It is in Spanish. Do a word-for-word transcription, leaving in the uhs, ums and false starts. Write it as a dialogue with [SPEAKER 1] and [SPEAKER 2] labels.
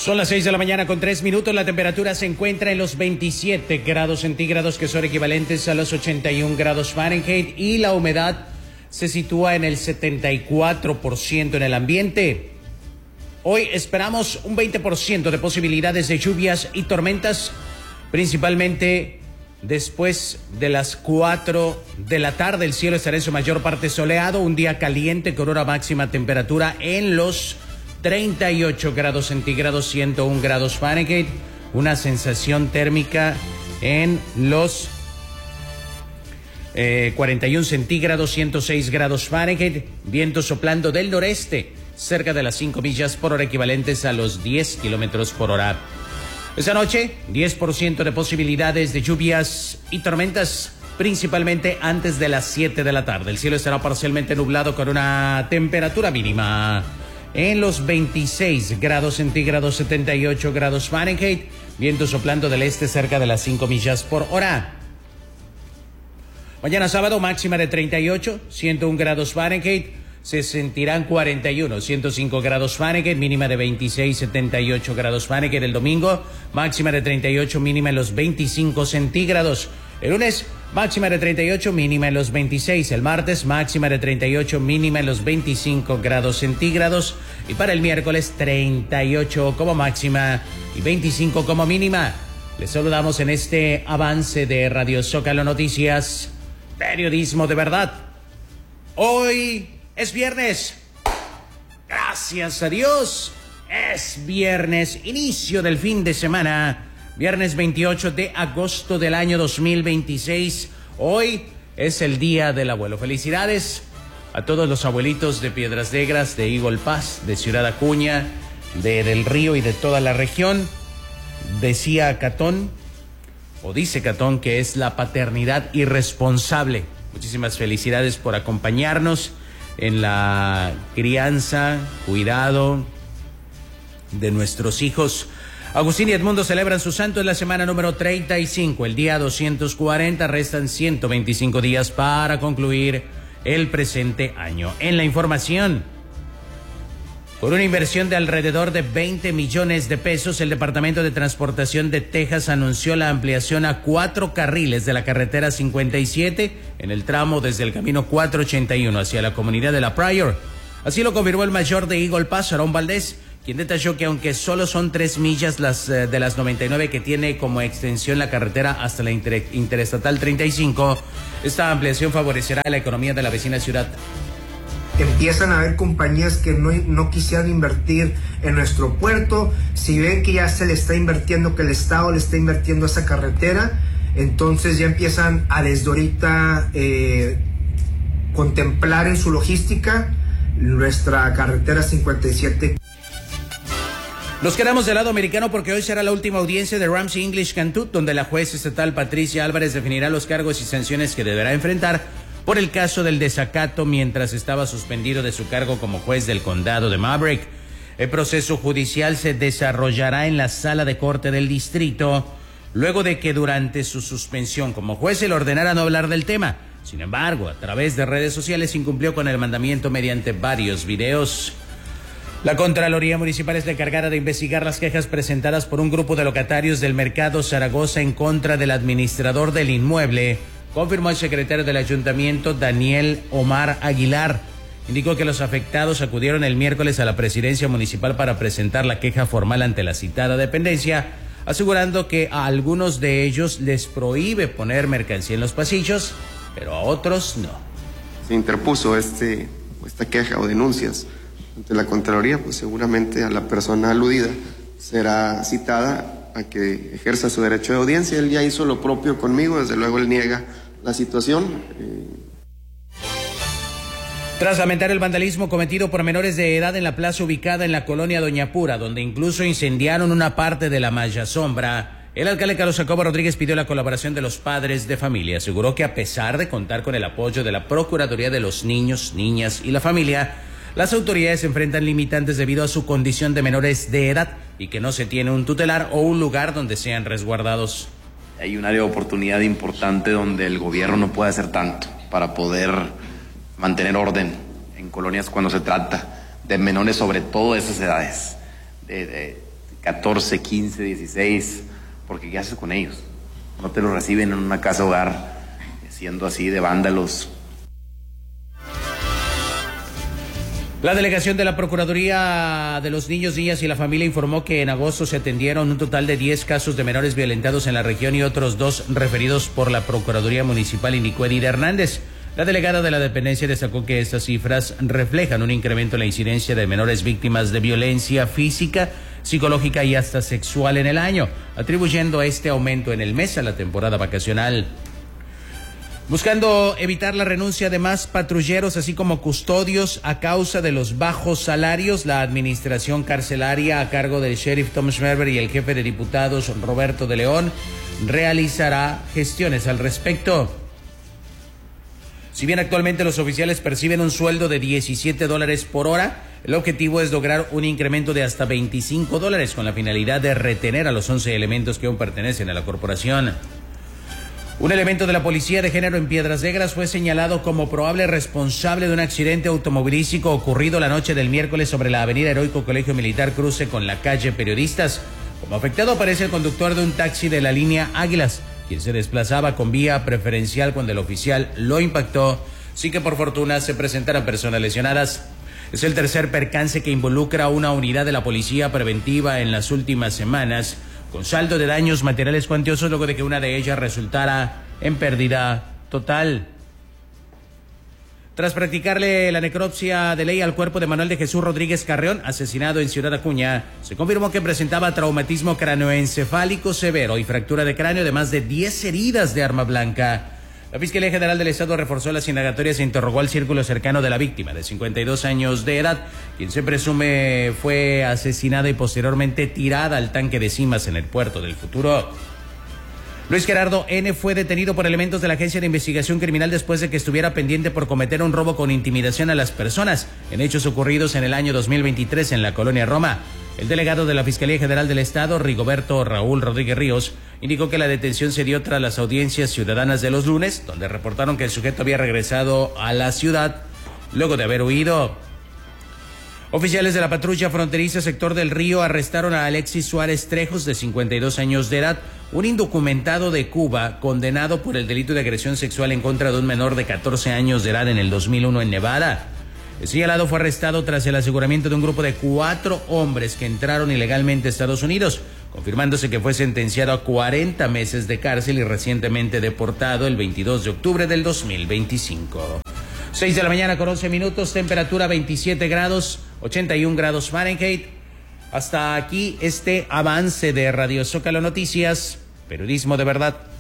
[SPEAKER 1] Son las seis de la mañana con tres minutos. La temperatura se encuentra en los veintisiete grados centígrados, que son equivalentes a los ochenta y un grados Fahrenheit, y la humedad se sitúa en el setenta y cuatro por ciento en el ambiente. Hoy esperamos un veinte por ciento de posibilidades de lluvias y tormentas, principalmente después de las cuatro de la tarde. El cielo estará en su mayor parte soleado, un día caliente con una máxima temperatura en los treinta y ocho grados centígrados, ciento un grados Fahrenheit, una sensación térmica en los eh, cuarenta y un centígrados, ciento seis grados Fahrenheit, viento soplando del noreste, cerca de las cinco millas por hora, equivalentes a los diez kilómetros por hora. Esta noche, diez por ciento de posibilidades de lluvias y tormentas, principalmente antes de las siete de la tarde. El cielo estará parcialmente nublado con una temperatura mínima en los veintiséis grados centígrados, setenta y ocho grados Fahrenheit, viento soplando del este cerca de las cinco millas por hora. Mañana sábado, máxima de treinta y ocho, ciento un grados Fahrenheit, se sentirán cuarenta y uno, ciento cinco grados Fahrenheit, mínima de veintiséis, setenta y ocho grados Fahrenheit. El domingo, máxima de treinta y ocho, mínima en los veinticinco centígrados. El lunes, máxima de treinta y ocho, mínima en los veintiséis. El martes, máxima de treinta y ocho, mínima en los veinticinco grados centígrados. Y para el miércoles, treinta y ocho como máxima y veinticinco como mínima. Les saludamos en este avance de Radio Zócalo Noticias, periodismo de verdad. Hoy es viernes. Gracias a Dios. Es viernes, inicio del fin de semana. Viernes veintiocho de agosto del año dos mil veintiséis. Hoy es el Día del Abuelo. Felicidades a todos los abuelitos de Piedras Negras, de Eagle Pass, de Ciudad Acuña, de Del Río y de toda la región. Decía Catón, o dice Catón, que es la paternidad irresponsable. Muchísimas felicidades por acompañarnos en la crianza, cuidado de nuestros hijos. Agustín y Edmundo celebran su santo en la semana número treinta y cinco, el día doscientos cuarenta, restan ciento veinticinco días para concluir el presente año. En la información, por una inversión de alrededor de veinte millones de pesos, el Departamento de Transportación de Texas anunció la ampliación a cuatro carriles de la carretera cincuenta y siete en el tramo desde el camino cuatrocientos ochenta y uno hacia la comunidad de La Pryor. Así lo confirmó el mayor de Eagle Pass, Aarón Valdés, quien detalló que aunque solo son tres millas las eh, de las noventa y nueve que tiene como extensión la carretera hasta la inter interestatal treinta y cinco, esta ampliación favorecerá a la economía de la vecina ciudad.
[SPEAKER 2] Empiezan a haber compañías que no, no quisieran invertir en nuestro puerto. Si ven que ya se le está invirtiendo, que el Estado le está invirtiendo a esa carretera, entonces ya empiezan a desde ahorita eh, contemplar en su logística nuestra carretera cincuenta y siete.
[SPEAKER 1] Nos quedamos del lado americano porque hoy será la última audiencia de Ramsey English Cantut, donde la juez estatal Patricia Álvarez definirá los cargos y sanciones que deberá enfrentar por el caso del desacato mientras estaba suspendido de su cargo como juez del condado de Maverick. El proceso judicial se desarrollará en la sala de corte del distrito, luego de que durante su suspensión como juez se le ordenara no hablar del tema. Sin embargo, a través de redes sociales incumplió con el mandamiento mediante varios videos. La Contraloría Municipal es la encargada de investigar las quejas presentadas por un grupo de locatarios del Mercado Zaragoza en contra del administrador del inmueble, confirmó el secretario del ayuntamiento, Daniel Omar Aguilar. Indicó que los afectados acudieron el miércoles a la presidencia municipal para presentar la queja formal ante la citada dependencia, asegurando que a algunos de ellos les prohíbe poner mercancía en los pasillos, pero a otros no.
[SPEAKER 3] Se interpuso este, esta queja o denuncias ante la Contraloría, pues seguramente a la persona aludida será citada a que ejerza su derecho de audiencia. Él ya hizo lo propio conmigo, desde luego él niega la situación. Eh...
[SPEAKER 1] Tras lamentar el vandalismo cometido por menores de edad en la plaza ubicada en la colonia Doña Pura, donde incluso incendiaron una parte de la malla sombra, el alcalde Carlos Jacobo Rodríguez pidió la colaboración de los padres de familia. Aseguró que a pesar de contar con el apoyo de la Procuraduría de los Niños, Niñas y la Familia, las autoridades enfrentan limitantes debido a su condición de menores de edad y que no se tiene un tutelar o un lugar donde sean resguardados.
[SPEAKER 4] Hay un área de oportunidad importante donde el gobierno no puede hacer tanto para poder mantener orden en colonias cuando se trata de menores, sobre todo de esas edades, de, de catorce, quince, dieciséis, porque ¿qué haces con ellos? No te los reciben en una casa hogar, siendo así de vándalos.
[SPEAKER 1] La delegación de la Procuraduría de los Niños, Niñas y la Familia informó que en agosto se atendieron un total de diez casos de menores violentados en la región y otros dos referidos por la Procuraduría Municipal, indicó Edith Hernández. La delegada de la dependencia destacó que estas cifras reflejan un incremento en la incidencia de menores víctimas de violencia física, psicológica y hasta sexual en el año, atribuyendo este aumento en el mes a la temporada vacacional. Buscando evitar la renuncia de más patrulleros, así como custodios a causa de los bajos salarios, la administración carcelaria a cargo del sheriff Tom Schmerber y el jefe de diputados Roberto de León realizará gestiones al respecto. Si bien actualmente los oficiales perciben un sueldo de diecisiete dólares por hora, el objetivo es lograr un incremento de hasta veinticinco dólares con la finalidad de retener a los once elementos que aún pertenecen a la corporación. Un elemento de la Policía de Género en Piedras Negras fue señalado como probable responsable de un accidente automovilístico ocurrido la noche del miércoles sobre la avenida Heroico Colegio Militar cruce con la calle Periodistas. Como afectado aparece el conductor de un taxi de la línea Águilas, quien se desplazaba con vía preferencial cuando el oficial lo impactó, sin que por fortuna se presentaran personas lesionadas. Es el tercer percance que involucra a una unidad de la Policía Preventiva en las últimas semanas, con saldo de daños materiales cuantiosos luego de que una de ellas resultara en pérdida total. Tras practicarle la necropsia de ley al cuerpo de Manuel de Jesús Rodríguez Carreón, asesinado en Ciudad Acuña, se confirmó que presentaba traumatismo cráneoencefálico severo y fractura de cráneo de más de diez heridas de arma blanca. La Fiscalía General del Estado reforzó las indagatorias e interrogó al círculo cercano de la víctima, de cincuenta y dos años de edad, quien se presume fue asesinada y posteriormente tirada al tanque de Cimas en el Puerto del Futuro. Luis Gerardo N. fue detenido por elementos de la Agencia de Investigación Criminal después de que estuviera pendiente por cometer un robo con intimidación a las personas en hechos ocurridos en el año dos mil veintitrés en la colonia Roma. El delegado de la Fiscalía General del Estado, Rigoberto Raúl Rodríguez Ríos, indicó que la detención se dio tras las audiencias ciudadanas de los lunes, donde reportaron que el sujeto había regresado a la ciudad luego de haber huido. Oficiales de la patrulla fronteriza sector del Río arrestaron a Alexis Suárez Trejos, de cincuenta y dos años de edad, un indocumentado de Cuba condenado por el delito de agresión sexual en contra de un menor de catorce años de edad en el dos mil uno en Nevada. El señalado fue arrestado tras el aseguramiento de un grupo de cuatro hombres que entraron ilegalmente a Estados Unidos, confirmándose que fue sentenciado a cuarenta meses de cárcel y recientemente deportado el veintidós de octubre del dos mil veinticinco. seis de la mañana con once minutos, temperatura veintisiete grados, ochenta y un grados Fahrenheit. Hasta aquí este avance de Radio Zócalo Noticias, periodismo de verdad.